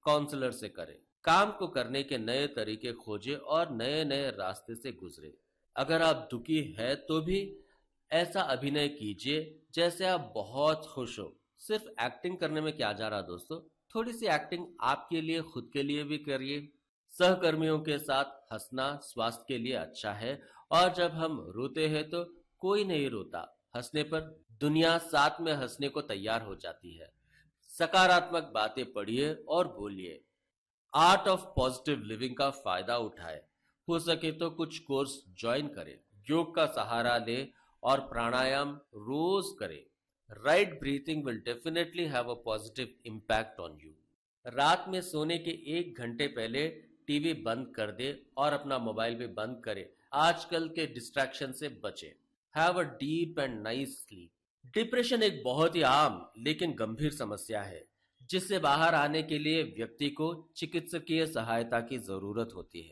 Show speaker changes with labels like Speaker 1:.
Speaker 1: Counsellor से करें। काम को करने के नए तरीके खोजें और नए नए रास्ते से गुजरे। अगर आप दुखी है तो भी ऐसा अभिनय कीजिए जैसे आप बहुत खुश हो। सिर्फ एक्टिंग करने में क्या जा रहा दोस्तों, थोड़ी सी एक्टिंग आपके लिए खुद के लिए भी करिए। सहकर्मियों के साथ हंसना स्वास्थ्य के लिए अच्छा है और जब हम रोते हैं तो कोई नहीं रोता, हंसने पर दुनिया साथ में हंसने को तैयार हो जाती है। सकारात्मक बातें पढ़िए और बोलिए। आर्ट ऑफ पॉजिटिव लिविंग का फायदा उठाए। हो सके तो कुछ कोर्स ज्वाइन करें, योग का सहारा ले और प्राणायाम रोज करें। Right breathing will definitely have a positive impact on you. रात में सोने के 1 घंटे पहले टीवी बंद कर दे और अपना मोबाइल भी बंद करे। आजकल के डिस्ट्रैक्शन से बचे। Have a deep and nice sleep. Depression एक बहुत ही आम लेकिन गंभीर समस्या है जिससे बाहर आने के लिए व्यक्ति को चिकित्सकीय सहायता की जरूरत होती है।